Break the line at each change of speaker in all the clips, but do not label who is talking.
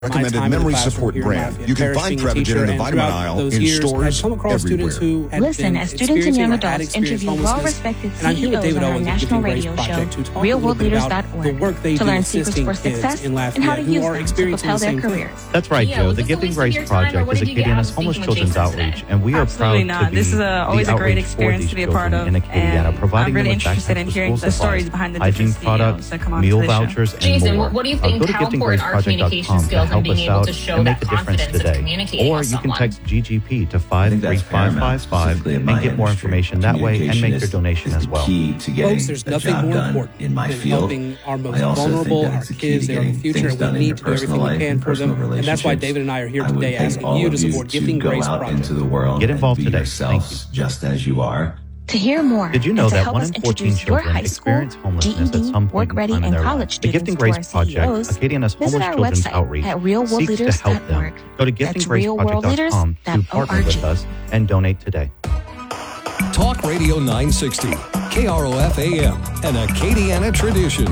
recommended memory support brand. You can find Prevagen in the vitamin aisle in stores everywhere.
Listen as students and young adults interview well-respected CEOs on our national radio show, realworldleaders.org, to learn secrets for success and how to use them to propel their careers.
That's right, Joe. The Giving Grace Project is Acadiana's homeless children's outreach, and we are proud to be
This is always a great experience to be a part of,
in Acadiana, providing
I'm really
them with
interested in hearing the stories behind the
hygiene
different
products,
CEOs that come on
meal
to the show.
vouchers, and
Jason,
more.
what do you think?
Go to
How important are communication
givinggraceproject.com to
skills and
help
being
us
able
out
to show
and make
that
a difference
confidence of
today.
communicating
Or
with
you can
someone?
text GGP to 53555 and get more information that way and make your donation as well.
Folks, there's nothing more important than helping our most vulnerable, our kids. They're the future, and we need to do everything we can for them. And that's why David and I are here today asking you to support Giving Grace Project.
Get involved today. Thank you.
Just as you are.
To hear more,
Did you know
and to
that
help
1
us
in 14
introduce your
children
high school,
experience homelessness at
GED,
some point
work ready,
in time in
and
their
college
life? The Gifting
students
Grace
to our
Project,
CEOs,
Acadiana's
visit
homeless
our
children's
website
outreach,
at
seeks to help them.
realworldleaders.org.
Go to
That's
givinggraceproject.com to partner with us and donate today.
Talk Radio 960, KROF AM, an Acadiana tradition.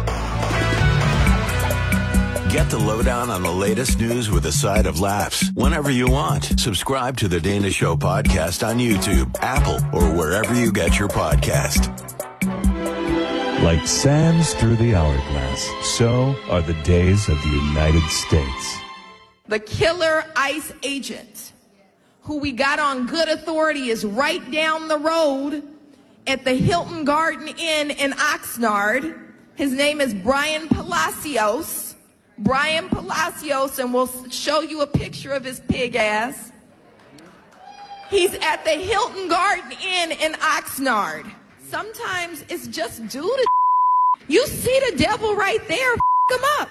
Get the lowdown on the latest news with a side of laughs whenever you want. Subscribe to the Dana Show podcast on YouTube, Apple, or wherever you get your podcast.
Like sands through the hourglass, so are the days of the United States.
The killer ICE agent, who we got on good authority, is right down the road at the Hilton Garden Inn in Oxnard. His name is Brian Palacios. Brian Palacios, and we'll show you a picture of his pig ass. He's at the Hilton Garden Inn in Oxnard. Sometimes it's just due to you see the devil right there, him up.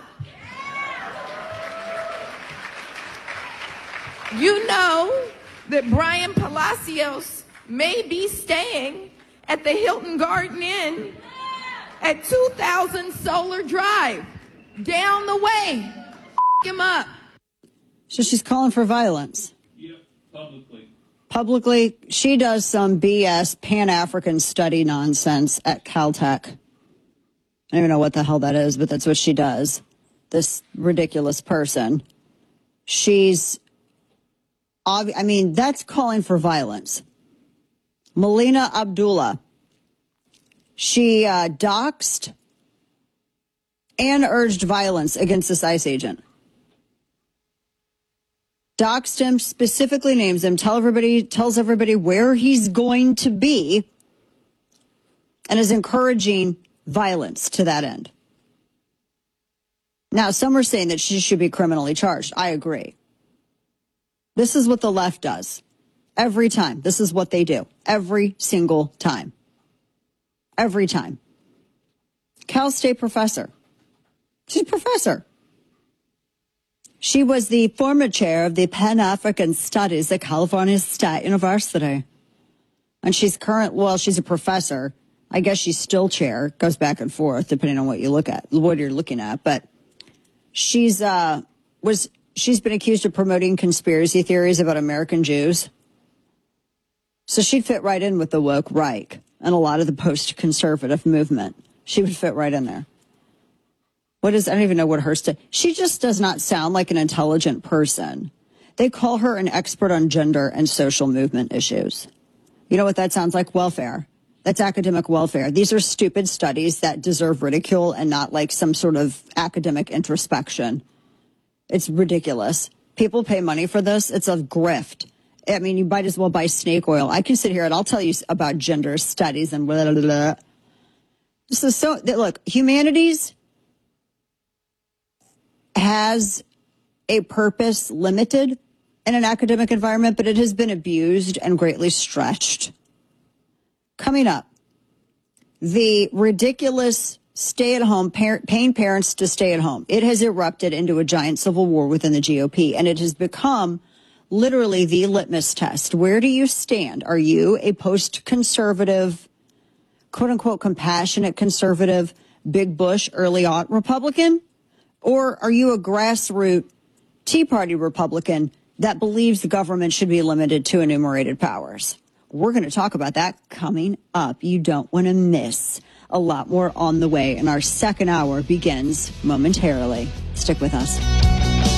You know that Brian Palacios may be staying at the Hilton Garden Inn at 2000 Solar Drive, down the way. Him up.
So she's calling for violence.
Yep, publicly.
Publicly, she does some BS Pan-African study nonsense at Caltech. I don't even know what the hell that is, but that's what she does. This ridiculous person. That's calling for violence. Melina Abdullah. She doxed and urged violence against this ICE agent. Doxed him, specifically names him, tells everybody where he's going to be, and is encouraging violence to that end. Now, some are saying that she should be criminally charged. I agree. This is what the left does. Every time. This is what they do. Every single time. Every time. Cal State professor. She's a professor. She was the former chair of the Pan-African Studies at California State University. And she's a professor. I guess she's still chair. Goes back and forth depending on what you're looking at. But she's been accused of promoting conspiracy theories about American Jews. So she'd fit right in with the woke Reich and a lot of the post-conservative movement. She would fit right in there. I don't even know what she just does not sound like an intelligent person. They call her an expert on gender and social movement issues. You know what that sounds like? Welfare. That's academic welfare. These are stupid studies that deserve ridicule and not like some sort of academic introspection. It's ridiculous. People pay money for this. It's a grift. I mean, you might as well buy snake oil. I can sit here and I'll tell you about gender studies and blah, blah, blah. Look, humanities has a purpose limited in an academic environment, but it has been abused and greatly stretched. Coming up, the ridiculous stay-at-home, paying parents to stay at home. It has erupted into a giant civil war within the GOP, and it has become literally the litmus test. Where do you stand? Are you a post-conservative, quote-unquote compassionate conservative, big Bush, early on Republican? Or are you a grassroots Tea Party Republican that believes the government should be limited to enumerated powers? We're going to talk about that coming up. You don't want to miss. A lot more on the way, and our second hour begins momentarily. Stick with us.